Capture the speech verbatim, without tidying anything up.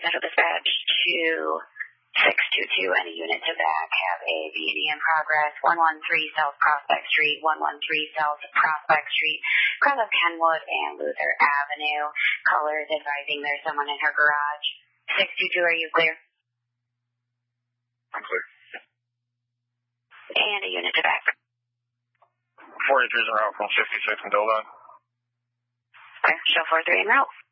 Central Dispatch to six two two, and a unit to back have a B and E in progress, one one three South Prospect Street, one one three South Prospect Street, across of Kenwood and Luther Avenue. Caller is advising there's someone in her garage. six two two, are you clear? I'm clear. And a unit to back. four eight three is en route from sixty-six and Dildon. Okay, show four three en route.